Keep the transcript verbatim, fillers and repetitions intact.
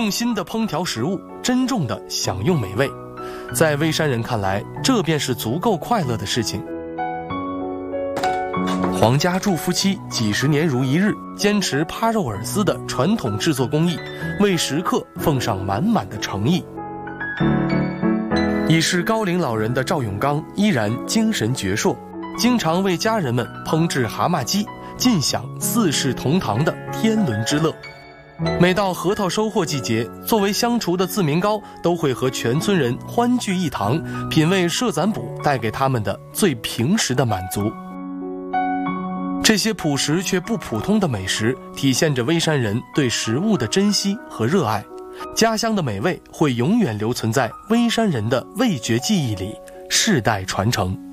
用心地烹调食物，珍重地享用美味，在微山人看来，这便是足够快乐的事情。黄家柱夫妻几十年如一日，坚持趴肉饵丝的传统制作工艺，为食客奉上满满的诚意。已是高龄老人的赵永刚依然精神矍铄，经常为家人们烹制蛤蟆鸡，尽享四世同堂的天伦之乐。每到核桃收获季节，作为相厨的自明糕都会和全村人欢聚一堂，品味社攒补带给他们的最平实的满足。这些朴实却不普通的美食，体现着微山人对食物的珍惜和热爱。家乡的美味会永远留存在微山人的味觉记忆里，世代传承。